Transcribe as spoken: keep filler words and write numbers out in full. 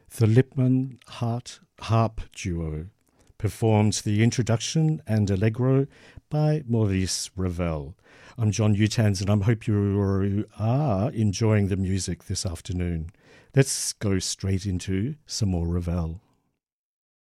The Lipman Hart Harp Duo performed the introduction and allegro by Maurice Ravel. I'm John Utans, and I hope you are enjoying the music this afternoon. Let's go straight into some more Ravel.